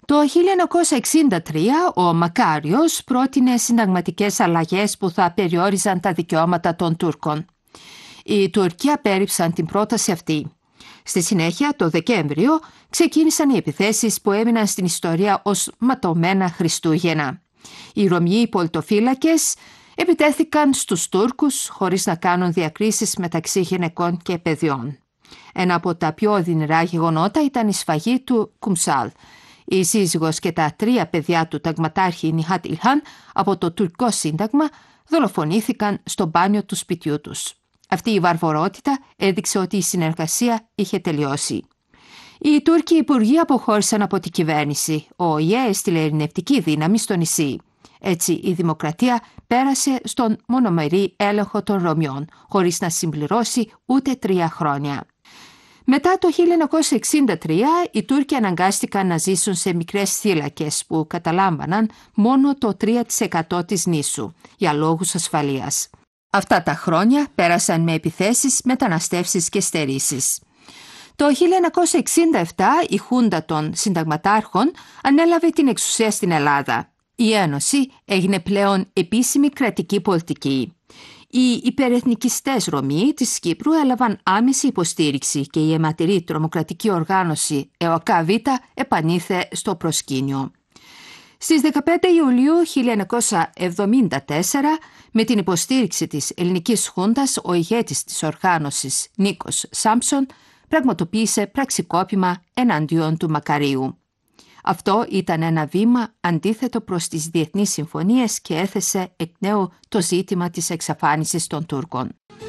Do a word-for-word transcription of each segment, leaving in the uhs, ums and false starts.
Το χίλια εννιακόσια εξήντα τρία ο Μακάριος πρότεινε συνταγματικές αλλαγές που θα περιόριζαν τα δικαιώματα των Τούρκων. Οι Τούρκοι απέρριψαν την πρόταση αυτή. Στη συνέχεια, το Δεκέμβριο, ξεκίνησαν οι επιθέσεις που έμειναν στην ιστορία ως ματωμένα Χριστούγεννα. Οι Ρωμιοί πολιτοφύλακες επιτέθηκαν στους Τούρκους χωρίς να κάνουν διακρίσεις μεταξύ γυναικών και παιδιών. Ένα από τα πιο οδυνηρά γεγονότα ήταν η σφαγή του Κουμσάλ. Η σύζυγος και τα τρία παιδιά του ταγματάρχη Νιχάτ Ιλχάν από το τουρκικό σύνταγμα δολοφονήθηκαν στο μπάνιο του σπιτιού τους. Αυτή η βαρβαρότητα έδειξε ότι η συνεργασία είχε τελειώσει. Οι Τούρκοι υπουργοί αποχώρησαν από την κυβέρνηση. Ο ΟΗΕ έστειλε ειρηνευτική δύναμη στο νησί. Έτσι η δημοκρατία πέρασε στον μονομερή έλεγχο των Ρωμιών, χωρίς να συμπληρώσει ούτε τρία χρόνια. Μετά το χίλια εννιακόσια εξήντα τρία, οι Τούρκοι αναγκάστηκαν να ζήσουν σε μικρές θύλακες που καταλάμβαναν μόνο το τρία τοις εκατό της νήσου, για λόγους ασφαλείας. Αυτά τα χρόνια πέρασαν με επιθέσεις, μεταναστεύσεις και στερήσεις. Το χίλια εννιακόσια εξήντα επτά η Χούντα των Συνταγματάρχων ανέλαβε την εξουσία στην Ελλάδα. Η Ένωση έγινε πλέον επίσημη κρατική πολιτική. Οι υπερεθνικιστές Ρωμιοί της Κύπρου έλαβαν άμεση υποστήριξη και η αιματηρή τρομοκρατική οργάνωση ΕΟΚΑΒ επανήλθε στο προσκήνιο. Στις δεκαπέντε Ιουλίου χίλια εννιακόσια εβδομήντα τέσσερα, με την υποστήριξη της ελληνικής Χούντας, ο ηγέτης της οργάνωσης Νίκος Σάμψον πραγματοποίησε πραξικόπημα εναντίον του Μακαρίου. Αυτό ήταν ένα βήμα αντίθετο προς τις διεθνείς συμφωνίες και έθεσε εκ νέου το ζήτημα της εξαφάνισης των Τούρκων.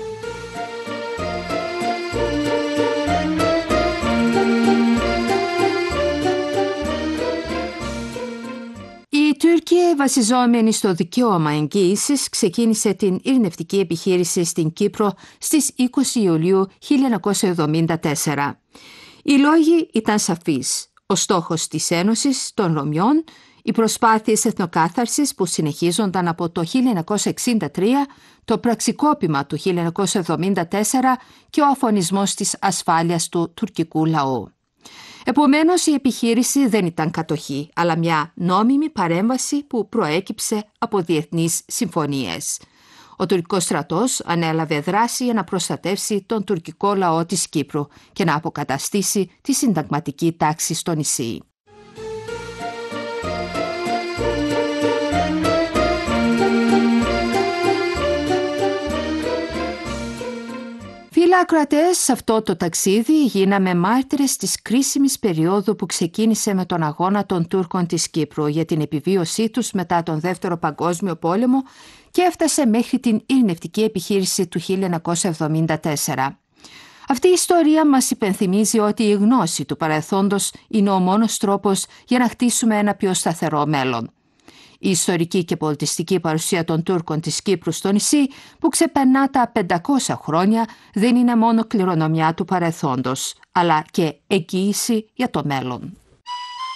Η Τουρκία, βασιζόμενη στο δικαίωμα εγγύησης, ξεκίνησε την ειρηνευτική επιχείρηση στην Κύπρο στις είκοσι Ιουλίου χίλια εννιακόσια εβδομήντα τέσσερα. Οι λόγοι ήταν σαφείς. Ο στόχος της Ένωσης των Ρωμιών, οι προσπάθειες εθνοκάθαρσης που συνεχίζονταν από το χίλια εννιακόσια εξήντα τρία, το πραξικόπημα του χίλια εννιακόσια εβδομήντα τέσσερα και ο αφωνισμός της ασφάλειας του τουρκικού λαού. Επομένως, η επιχείρηση δεν ήταν κατοχή, αλλά μια νόμιμη παρέμβαση που προέκυψε από διεθνείς συμφωνίες. Ο τουρκικός στρατός ανέλαβε δράση για να προστατεύσει τον τουρκικό λαό της Κύπρου και να αποκαταστήσει τη συνταγματική τάξη στο νησί. Φίλοι ακροατές, σε αυτό το ταξίδι γίναμε μάρτυρες της κρίσιμης περίοδου που ξεκίνησε με τον αγώνα των Τούρκων της Κύπρου για την επιβίωσή τους μετά τον Δεύτερο Παγκόσμιο Πόλεμο και έφτασε μέχρι την ειρηνευτική επιχείρηση του χίλια εννιακόσια εβδομήντα τέσσερα. Αυτή η ιστορία μας υπενθυμίζει ότι η γνώση του παρελθόντος είναι ο μόνος τρόπος για να χτίσουμε ένα πιο σταθερό μέλλον. Η ιστορική και πολιτιστική παρουσία των Τούρκων της Κύπρου στο νησί, που ξεπερνά τα πεντακόσια χρόνια, δεν είναι μόνο κληρονομιά του παρελθόντος, αλλά και εγγύηση για το μέλλον.